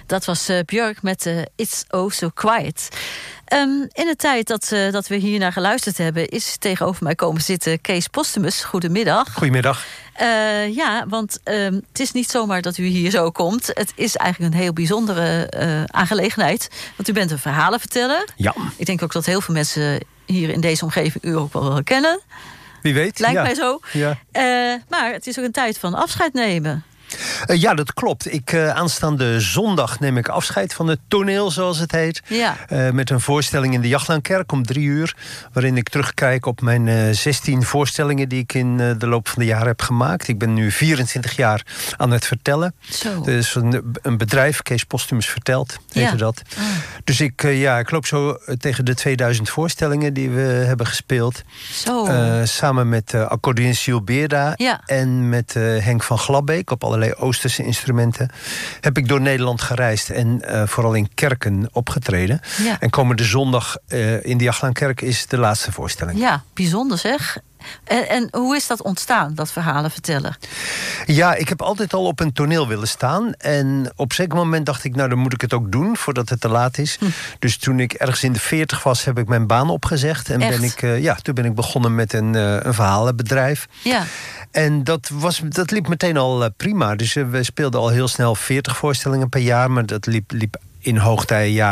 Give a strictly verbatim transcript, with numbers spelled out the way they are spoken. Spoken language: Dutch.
dat was uh, Björk met uh, It's Oh So Quiet. Um, in de tijd dat, uh, dat we hier naar geluisterd hebben, is tegenover mij komen zitten Kees Postumus. Goedemiddag. Goedemiddag. Uh, ja, want um, het is niet zomaar dat u hier zo komt. Het is eigenlijk een heel bijzondere uh, aangelegenheid. Want u bent een verhalenverteller. Ja. Ik denk ook dat heel veel mensen hier in deze omgeving u ook wel kennen. Wie weet. Lijkt ja. mij zo. Ja. Uh, maar het is ook een tijd van afscheid nemen. Uh, ja, dat klopt. Ik, uh, aanstaande zondag neem ik afscheid van het toneel, zoals het heet. Ja. Uh, met een voorstelling in de Jaglaankerk om drie uur. Waarin ik terugkijk op mijn uh, zestien voorstellingen die ik in uh, de loop van de jaren heb gemaakt. Ik ben nu vierentwintig jaar aan het vertellen. Zo. Dus een, een bedrijf, Kees Postumus Vertelt, heette ja. dat. Ah. Dus ik, uh, ja, ik loop zo tegen de tweeduizend voorstellingen die we hebben gespeeld. Zo. Uh, samen met uh, accordeonist Jules Beerda ja. en met uh, Henk van Glabbeek op allerlei Oosterse instrumenten. Heb ik door Nederland gereisd en uh, vooral in kerken opgetreden. Ja. En komende zondag uh, in de Jaglaankerk is de laatste voorstelling. Ja, bijzonder zeg. En, en hoe is dat ontstaan, dat verhalen vertellen? Ja, ik heb altijd al op een toneel willen staan. En op een zeker moment dacht ik, nou dan moet ik het ook doen voordat het te laat is. Hm. Dus toen ik ergens in de veertig was, heb ik mijn baan opgezegd. En ben ik, uh, ja, toen ben ik begonnen met een, uh, een verhalenbedrijf. Ja. En dat, was, dat liep meteen al uh, prima. Dus uh, we speelden al heel snel veertig voorstellingen per jaar. Maar dat liep, liep in hoogtijjaren